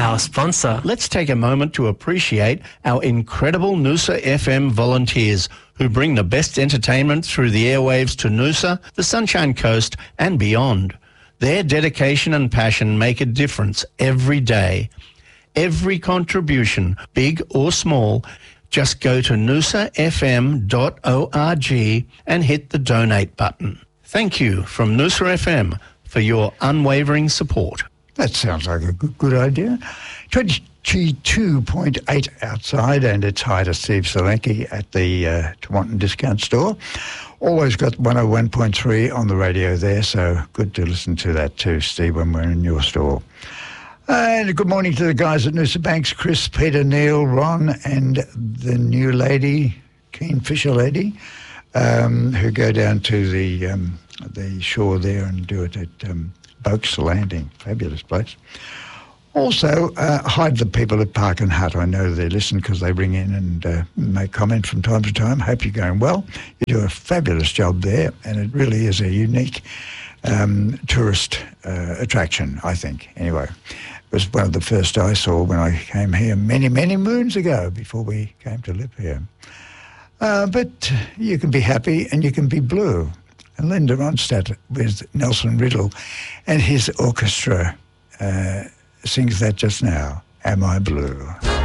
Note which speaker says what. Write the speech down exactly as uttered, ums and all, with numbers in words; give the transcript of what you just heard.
Speaker 1: our sponsor.
Speaker 2: Let's take a moment to appreciate our incredible Noosa F M volunteers who bring the best entertainment through the airwaves to Noosa, the Sunshine Coast and beyond. Their dedication and passion make a difference every day. Every contribution, big or small, just go to noosa f m dot org and hit the donate button. Thank you from Noosa F M for your unwavering support.
Speaker 3: That sounds like a good, good idea. twenty-two point eight outside, and it's hi to Steve Solanke at the uh, Tewantin Discount Store. Always got one oh one point three on the radio there, so good to listen to that too, Steve, when we're in your store. And good morning to the guys at Noosa Banks, Chris, Peter, Neil, Ron, and the new lady, Keen Fisher lady, um, who go down to the um, the shore there and do it at um, Boakes Landing. Fabulous place. Also, uh, hi to the people at Park and Hut. I know they listen because they ring in and uh, make comment from time to time. Hope you're going well. You do a fabulous job there, and it really is a unique um, tourist uh, attraction, I think, anyway. It was one of the first I saw when I came here many, many moons ago, before we came to live here. Uh, but you can be happy and you can be blue. And Linda Ronstadt with Nelson Riddle and his orchestra uh, sings that just now, Am I Blue?